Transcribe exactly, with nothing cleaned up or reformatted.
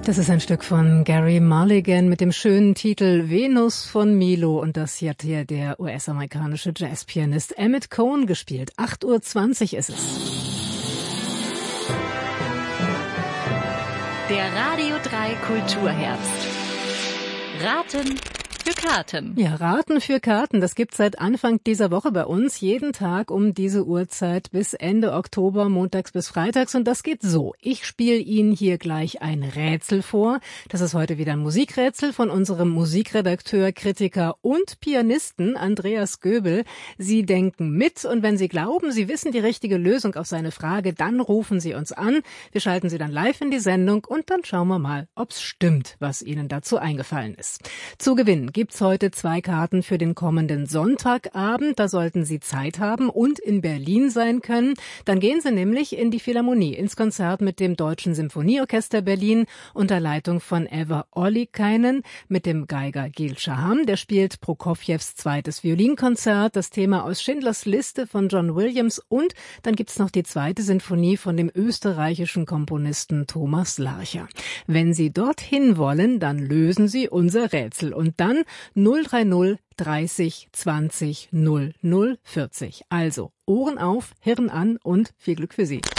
Das ist ein Stück von Gary Mulligan mit dem schönen Titel Venus von Milo, und das hier hat hier der U S-amerikanische Jazzpianist Emmett Cohen gespielt. acht Uhr zwanzig ist es. Der Radio drei Kulturherbst. Raten für Karten. Ja, Raten für Karten, das gibt's seit Anfang dieser Woche bei uns, jeden Tag um diese Uhrzeit bis Ende Oktober, montags bis freitags. Und das geht so: Ich spiele Ihnen hier gleich ein Rätsel vor. Das ist heute wieder ein Musikrätsel von unserem Musikredakteur, Kritiker und Pianisten Andreas Göbel. Sie denken mit, und wenn Sie glauben, Sie wissen die richtige Lösung auf seine Frage, dann rufen Sie uns an. Wir schalten Sie dann live in die Sendung und dann schauen wir mal, ob's stimmt, was Ihnen dazu eingefallen ist. Zu gewinnen gibt's heute zwei Karten für den kommenden Sonntagabend. Da sollten Sie Zeit haben und in Berlin sein können. Dann gehen Sie nämlich in die Philharmonie, ins Konzert mit dem Deutschen Symphonieorchester Berlin unter Leitung von Eva Ollikainen mit dem Geiger Gil Shaham. Der spielt Prokofjews zweites Violinkonzert, das Thema aus Schindlers Liste von John Williams, und dann gibt's noch die zweite Sinfonie von dem österreichischen Komponisten Thomas Larcher. Wenn Sie dorthin wollen, dann lösen Sie unser Rätsel und dann null drei null dreißig zwanzig null null vierzig. Also Ohren auf, Hirn an und viel Glück für Sie.